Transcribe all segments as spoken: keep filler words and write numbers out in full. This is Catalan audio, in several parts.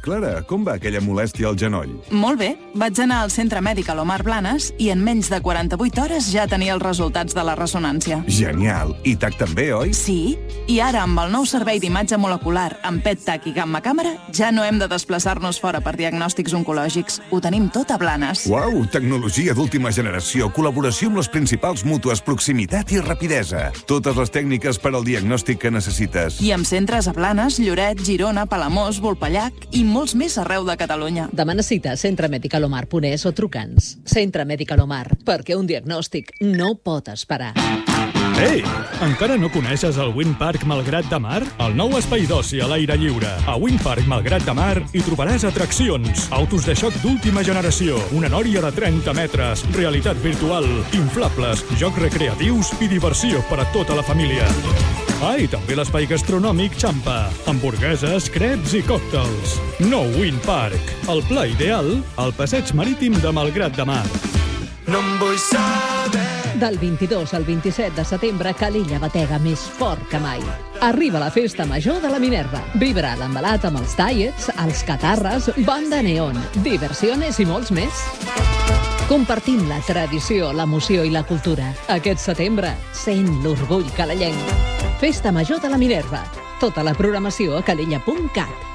Clara, com va aquella molèstia al genoll? Molt bé. Vaig anar al Centre Mèdic a l'Omar Blanes i en menys de quaranta-vuit hores ja tenia els resultats de la ressonància. Genial. I T A C també, oi? Sí. I ara, amb el nou servei d'imatge molecular, amb P E T TAC i gamma càmera, ja no hem de desplaçar-nos fora per diagnòstics oncològics. Ho tenim tot a Blanes. Uau, tecnologia d'última generació, col·laboració amb les principals mútues, proximitat i rapidesa. Totes les tècniques per al diagnòstic que necessites. I amb centres a Blanes, Lloret, Girona, Palamós, Volpellac i molts més arreu de Catalunya. Demana cita a centre mèdic alomar punt es o truca'ns. Centre Mèdic Alomar, perquè un diagnòstic no pot esperar. Ei! Encara no coneixes el Wind Park Malgrat de Mar? El nou espai d'oci a l'aire lliure. A Wind Park Malgrat de Mar hi trobaràs atraccions, autos de xoc d'última generació, una nòria de trenta metres, realitat virtual, inflables, jocs recreatius i diversió per a tota la família. Ah, i també l'espai gastronòmic Champa, hamburgueses, creps i còctels. Nou Wind Park, el pla ideal al passeig marítim de Malgrat de Mar. No em vull saber. Del vint-i-dos al vint-i-set de setembre, Calella batega més fort que mai. Arriba la festa major de la Minerva. Vibra l'embalat amb els tallets, els catarres, banda neon, diversiones i molts més. Compartim la tradició, l'emoció i la cultura. Aquest setembre, sent l'orgull calellenc. Festa major de la Minerva. Tota la programació a calella punt cat.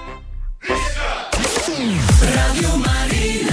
Ràdio Marina.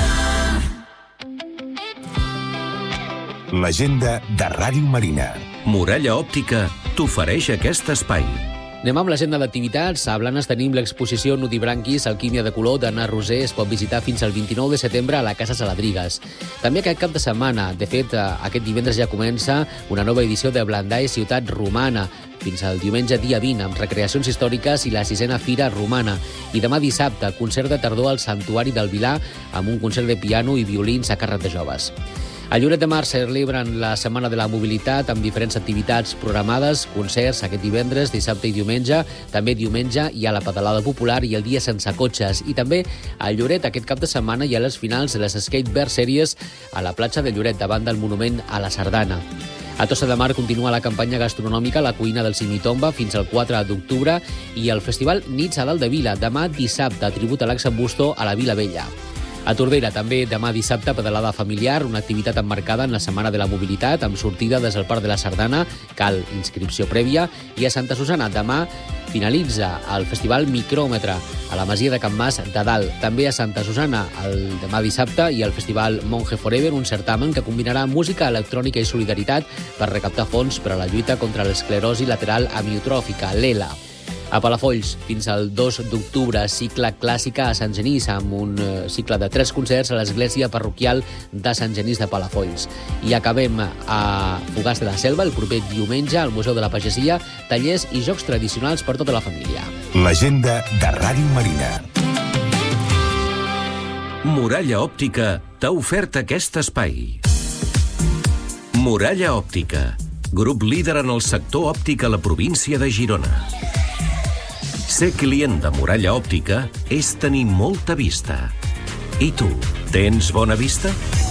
L'agenda de Ràdio Marina. Muralla Òptica t'ofereix aquest espai. Anem amb l'agenda d'activitats. A Blanes tenim l'exposició Nudibranquis, Alquímia de color d'Anna Roser. Es pot visitar fins al vint-i-nou de setembre a la Casa Saladrigas. També aquest cap de setmana, de fet, aquest divendres ja comença una nova edició de Blandae Ciutat Romana, fins al diumenge dia vint, amb recreacions històriques i la sisena Fira Romana. I demà dissabte, concert de tardor al Santuari del Vilar, amb un concert de piano i violins a càrrec de joves. A Lloret de Mar celebren la Setmana de la Mobilitat amb diferents activitats programades, concerts aquest divendres, dissabte i diumenge, també diumenge hi ha la pedalada popular i el dia sense cotxes. I també a Lloret aquest cap de setmana hi ha les finals de les Skate Bear Series a la platja de Lloret, davant del monument a la Sardana. A Tossa de Mar continua la campanya gastronòmica La Cuina del Simitomba fins al quatre d'octubre i el festival Nits a Dalt de Vila, demà dissabte, tribut a l'Axambusto a la Vila Vella. A Tordera també demà dissabte pedalada familiar, una activitat emmarcada en la Setmana de la Mobilitat amb sortida des del Parc de la Sardana, cal inscripció prèvia, i a Santa Susana demà finalitza el festival Micròmetre a la Masia de Can Mas de Dalt. També a Santa Susana el demà dissabte i el festival Monge Forever, un certamen que combinarà música electrònica i solidaritat per recaptar fons per a la lluita contra l'esclerosi lateral amiotròfica, l'E L A. A Palafolls, fins al dos d'octubre, cicle clàssica a Sant Genís, amb un cicle de tres concerts a l'església parroquial de Sant Genís de Palafolls. I acabem a Fogars de la Selva, el proper diumenge, al Museu de la Pagesia, tallers i jocs tradicionals per tota la família. L'agenda de Ràdio Marina. Muralla Òptica t'ha ofert aquest espai. Muralla Òptica, grup líder en el sector òptic a la província de Girona. Ser client de Muralla Òptica és tenir molta vista. I tu, tens bona vista?